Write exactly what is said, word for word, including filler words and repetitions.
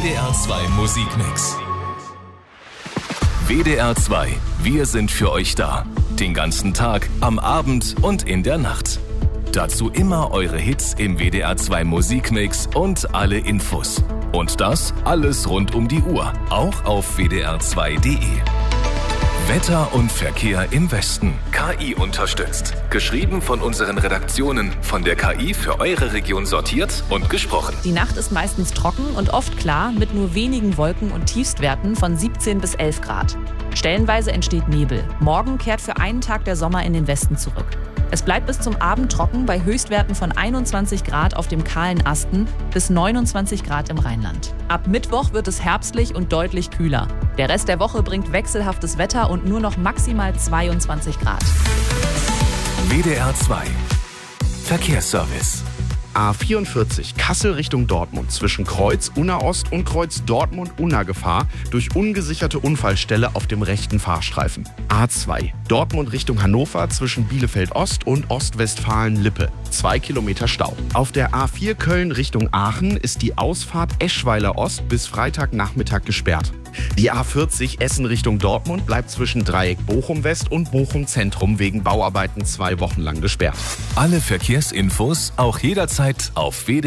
D R zwei Musikmix. W D R zwei, wir sind für euch da. Den ganzen Tag, am Abend und in der Nacht. Dazu immer eure Hits im W D R zwei Musikmix und alle Infos. Und das alles rund um die Uhr, auch auf w d r zwei punkt d e. Wetter und Verkehr im Westen. K I unterstützt. Geschrieben von unseren Redaktionen, von der K I für eure Region sortiert und gesprochen. Die Nacht ist meistens trocken und oft klar mit nur wenigen Wolken und Tiefstwerten von siebzehn bis elf Grad. Stellenweise entsteht Nebel. Morgen kehrt für einen Tag der Sommer in den Westen zurück. Es bleibt bis zum Abend trocken bei Höchstwerten von einundzwanzig Grad auf dem kahlen Asten bis neunundzwanzig Grad im Rheinland. Ab Mittwoch wird es herbstlich und deutlich kühler. Der Rest der Woche bringt wechselhaftes Wetter und nur noch maximal zweiundzwanzig Grad. W D R zwei Verkehrsservice. A vierundvierzig Kassel Richtung Dortmund zwischen Kreuz Unna Ost und Kreuz Dortmund Unna Gefahr durch ungesicherte Unfallstelle auf dem rechten Fahrstreifen. A zwei Dortmund Richtung Hannover zwischen Bielefeld Ost und Ostwestfalen Lippe. Zwei Kilometer Stau. Auf der A vier Köln Richtung Aachen ist die Ausfahrt Eschweiler Ost bis Freitagnachmittag gesperrt. Die A vierzig Essen Richtung Dortmund bleibt zwischen Dreieck Bochum West und Bochum Zentrum wegen Bauarbeiten zwei Wochen lang gesperrt. Alle Verkehrsinfos auch jederzeit auf w